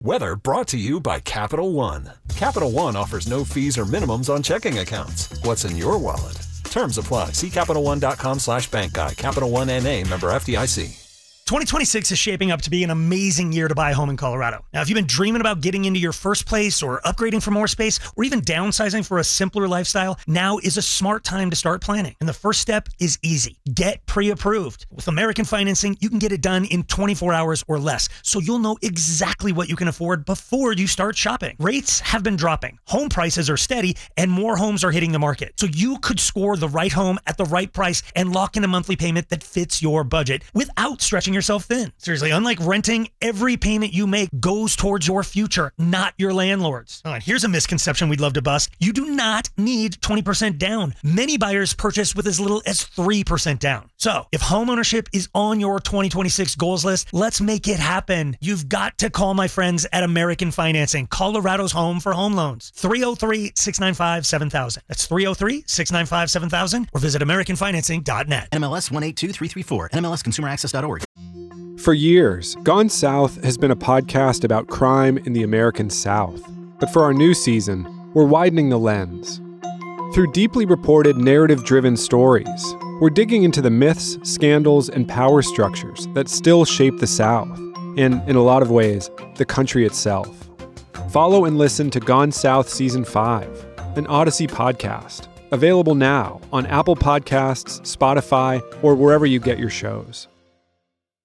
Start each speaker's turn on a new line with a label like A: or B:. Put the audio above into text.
A: Weather brought to you by Capital One. Capital One offers no fees or minimums on checking accounts. What's in your wallet? Terms apply. See CapitalOne.com/bank guide. Capital One NA, member FDIC.
B: 2026 is shaping up to be an amazing year to buy a home in Colorado. Now, if you've been dreaming about getting into your first place or upgrading for more space or even downsizing for a simpler lifestyle, now is a smart time to start planning. And the first step is easy. Get pre-approved. With American Financing, you can get it done in 24 hours or less, so you'll know exactly what you can afford before you start shopping. Rates have been dropping, home prices are steady, and more homes are hitting the market. So you could score the right home at the right price and lock in a monthly payment that fits your budget without stretching yourself thin. Seriously, unlike renting, every payment you make goes towards your future, not your landlord's. Oh, and here's a misconception we'd love to bust. You do not need 20% down. Many buyers purchase with as little as 3% down. So if homeownership is on your 2026 goals list, let's make it happen. You've got to call my friends at American Financing, Colorado's home for home loans. 303-695-7000. That's 303-695-7000 or visit AmericanFinancing.net.
C: NMLS 182334. NMLSConsumerAccess.org.
D: For years, Gone South has been a podcast about crime in the American South. But for our new season, we're widening the lens. Through deeply reported, narrative-driven stories, we're digging into the myths, scandals, and power structures that still shape the South, and, in a lot of ways, the country itself. Follow and listen to Gone South Season 5, an Odyssey podcast, available now on Apple Podcasts, Spotify, or wherever you get your shows.